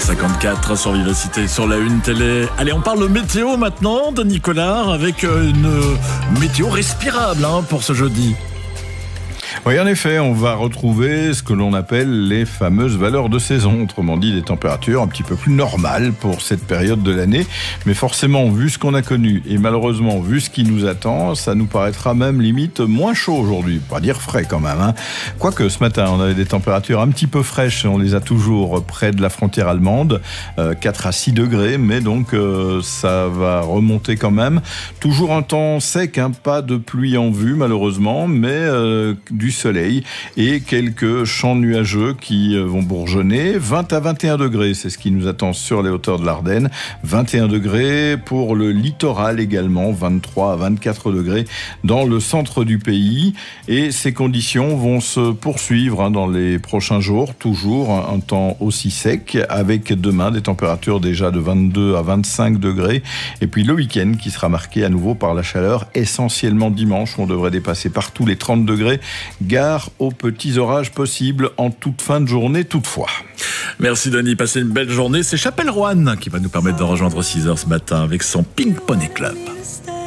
6h54 sur Vivacité, sur la Une télé. Allez, on parle météo maintenant de Nicolas avec une météo respirable pour ce jeudi. Oui, en effet, on va retrouver ce que l'on appelle les fameuses valeurs de saison, autrement dit des températures un petit peu plus normales pour cette période de l'année. Mais forcément, vu ce qu'on a connu et malheureusement vu ce qui nous attend, ça nous paraîtra même limite moins chaud aujourd'hui, pas dire frais quand même. Quoique ce matin, on avait des températures un petit peu fraîches, on les a toujours près de la frontière allemande, 4 à 6 degrés, mais donc ça va remonter quand même. Toujours un temps sec, pas de pluie en vue malheureusement, mais du soleil et quelques champs nuageux qui vont bourgeonner. 20 à 21 degrés, c'est ce qui nous attend sur les hauteurs de l'Ardenne. 21 degrés pour le littoral également, 23 à 24 degrés dans le centre du pays. Et ces conditions vont se poursuivre dans les prochains jours. Toujours un temps aussi sec, avec demain des températures déjà de 22 à 25 degrés. Et puis le week-end qui sera marqué à nouveau par la chaleur, essentiellement dimanche, où on devrait dépasser partout les 30 degrés. Gare aux petits orages possibles en toute fin de journée toutefois. Merci Denis, passez une belle journée. C'est Chapelle Roanne qui va nous permettre de rejoindre 6h ce matin avec son Pink Pony Club.